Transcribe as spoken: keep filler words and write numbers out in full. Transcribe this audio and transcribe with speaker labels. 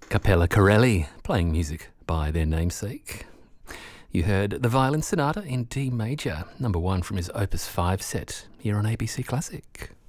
Speaker 1: Capella Corelli, playing music by their namesake. You heard the Violin Sonata in D major, number one from his Opus five set, here on A B C Classic.